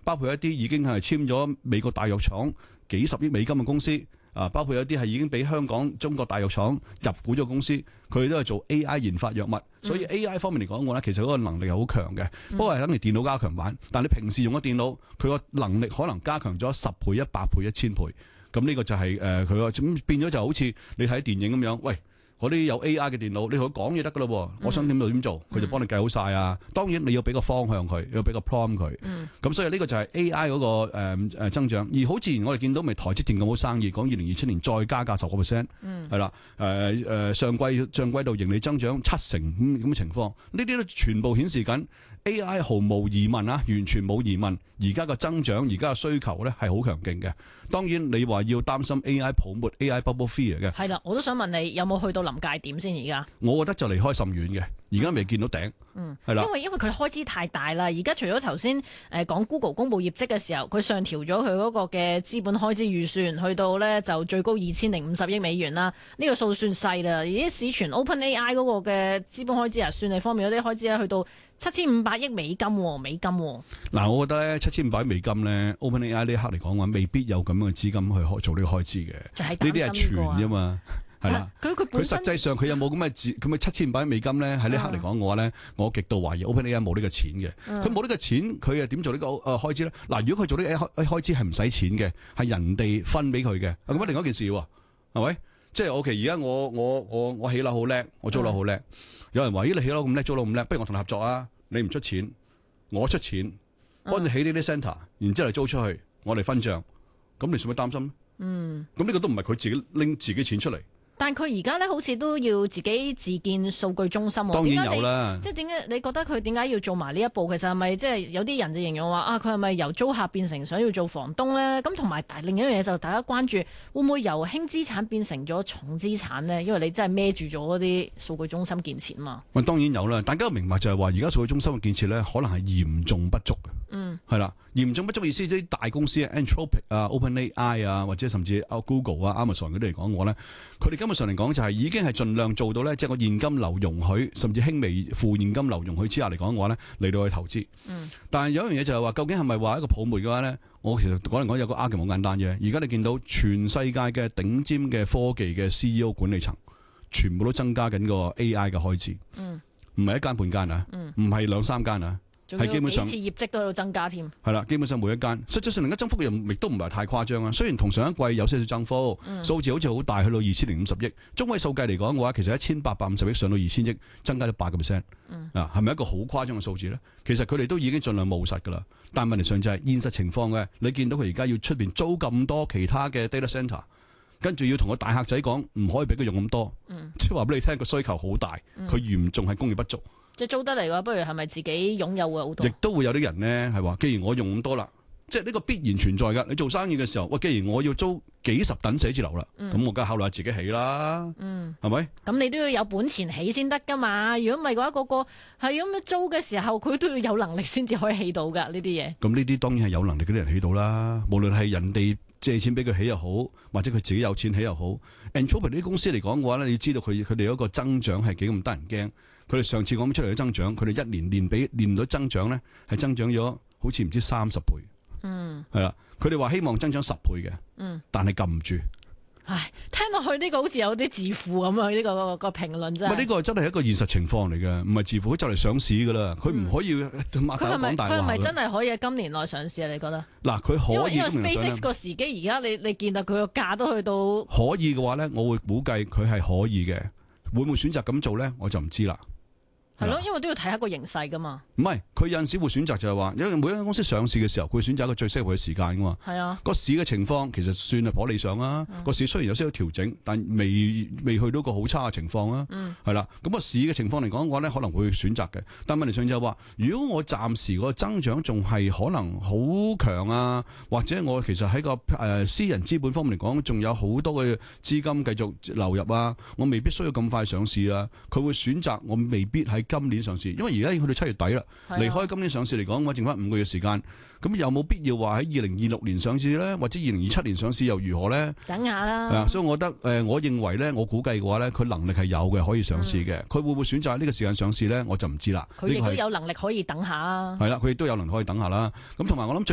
包括一啲已經係簽咗美國大藥廠幾十億美金嘅公司。包括有啲係已經俾香港中國大藥廠入股咗公司，佢哋都係做 AI 研發藥物，所以 AI 方面嚟講，我咧其實嗰個能力係好強嘅。不過係等於電腦加強版，但你平時用嘅電腦，佢個能力可能加強咗10倍、100倍、1000倍。咁呢個就係佢個咁變咗就好似你睇電影咁樣，喂。嗰啲有 AI 嘅電腦，你同佢講嘢得噶咯，我想點就點做，佢就幫你計好晒啊。當然你要俾個方向佢，要俾個 prompt 佢。咁所以呢個就係 AI 嗰個增長，而好自然我哋見到咪台積電咁好生意，講2027年再加價10%，係啦。上季度盈利增長7成咁嘅情況，呢啲都全部顯示緊 AI 毫無疑問啊，完全冇疑問。而家嘅增長，而家嘅需求咧係好強勁嘅。當然你話要擔心 AI 泡沫、AI bubble fear 嘅， 係啦，我都想問你有冇去到臨界點先？而家我覺得就離開甚遠嘅，而家未見到頂。係啦， 因為佢開支太大啦。而家除咗頭先講 Google 公布業績嘅時候，佢上調咗佢嗰個嘅資本開支預算，去到咧就最高2050億美元啦。呢個數算細啦。而啲市傳 OpenAI 嗰個嘅資本開支算力方面嗰啲開支咧，去到7500億美金。 嗱，我覺得咧7500億美金咧 ，OpenAI 呢一刻嚟講話，未必有咁樣嘅資金去做呢個開支嘅。 就係呢啲係傳啫嘛。係啦， 佢實際上佢有冇咁嘅7500億美金咧？喺呢刻嚟講嘅話咧，我極度懷疑 OpenAI 冇呢個錢嘅。佢冇呢個錢，佢又點做呢個開支咧？嗱，如果佢做呢個開支係唔使錢嘅，係人哋分俾佢嘅，咁另外一件事喎，係咪？即係 OK，而家我起樓好叻，我租樓好叻。有人話：咦，你起樓咁叻，租樓咁叻，不如我同你合作啊！你唔出錢，我出錢，幫你起呢啲 centre，然之後你租出去，我哋分賬。咁你使乜擔心咧？咁呢個都唔係佢自己拎自己錢出嚟。 但佢而家咧好似都要自己自建數據中心喎。 當然有啦。 即係點解你覺得佢點解要做埋呢一步？其實係咪即係有啲人就形容話佢係咪由租客變成想要做房東咧？咁同埋另一樣嘢就大家關注會唔會由輕資產變成咗重資產咧？因為你真係孭住咗嗰啲數據中心建設嘛。喂， 當然有啦。大家明白就係話，而家數據中心嘅建設咧，可能係嚴重不足嘅。係啦，嚴重不足嘅意思，啲大公司 Anthropic 啊、OpenAI 啊，或者甚至 Google 啊、Amazon 嗰啲嚟講，我咧佢哋根本上嚟講就係已經係盡量做到咧，即係個現金流容許，甚至輕微負現金流容許之下嚟講嘅話咧，嚟到去投資。但係有一樣嘢就係話，究竟係咪話一個泡沫嘅話咧？我其實講嚟講有個 argument 好簡單嘅。而家你見到全世界嘅頂尖嘅科技嘅 CEO 管理層，全部都增加緊個 AI 嘅開支。唔係一間半間啊，唔係兩三間啊。係基本上幾次業績都喺度增加添， 係啦，基本上每一間，實際上而家增幅又亦都唔係太誇張啊。雖然同上一季有些少增幅，數字好似好大，去到2050億，中位數計嚟講嘅話，其實1850億上到2000億，增加咗8%。係咪一個好誇張嘅數字咧？其實佢哋都已經盡量務實噶啦，但問題上就係現實情況嘅，你見到佢而家要出邊租咁多其他嘅 data center， 跟住要同個大客仔講唔可以俾佢用咁多，即係話俾你聽個需求好大，佢嚴重係供應不足。 即係租得嚟嘅話，不如係咪自己擁有會好多？ 亦都會有啲人咧係話，既然我用咁多啦，即係呢個必然存在㗎。你做生意嘅時候，既然我要租幾十等寫字樓啦，咁我梗係考慮下自己起啦，係咪？ 咁你都要有本錢起先得㗎嘛。如果唔係嘅話，個個係咁樣租嘅時候，佢都要有能力先至可以起到㗎呢啲嘢。咁呢啲當然係有能力嗰啲人起到啦。無論係人哋借錢俾佢起又好，或者佢自己有錢起又好。Anthropic 呢啲公司嚟講嘅話咧，你要知道佢哋嗰個增長係幾咁得人驚。佢哋上次講出嚟嘅增長，佢哋一年年率增長咧係增長咗好似唔知30倍。係啦，佢哋話希望增長10倍嘅，但係撳唔住。 唉，聽落去呢個好似有啲自負咁啊！呢個評論真係。呢個真係一個現實情況嚟嘅，唔係自負，就嚟上市噶啦。佢唔可以擘大口講大話。 佢係咪真係可以喺今年內上市啊？你覺得？ 嗱，佢可以。 因為 SpaceX 個時機而家你見到佢個價都去到。 可以嘅話咧，我會估計佢係可以嘅。會唔會選擇咁做咧？我就唔知啦。 係咯，因為都要睇下個形勢噶嘛。 唔係，佢有陣時會選擇就係話，因為每一間公司上市嘅時候，佢會選擇一個最適合嘅時間噶嘛。係啊，個市嘅情況其實算係頗理想啊。個市雖然有少少調整，但未去到個好差嘅情況啊。係啦，咁個市嘅情況嚟講嘅話咧，可能會選擇嘅。但問題上就係話，如果我暫時個增長仲係可能好強啊，或者我其實喺個私人資本方面嚟講，仲有好多嘅資金繼續流入啊，我未必需要咁快上市啊。佢會選擇我未必喺今年上市，因為而家已經去到7月底啦，離開今年上市嚟講，我剩翻5個月時間，咁有冇必要話喺2026年上市咧，或者2027年上市又如何咧？ 等下啦。 所以我覺得我認為咧，我估計嘅話咧，佢能力係有嘅，可以上市嘅。佢會唔會選擇喺呢個時間上市咧？我就唔知啦。 佢亦都有能力可以等下啊。 係啦，佢亦都有能力可以等下啦。咁同埋我諗最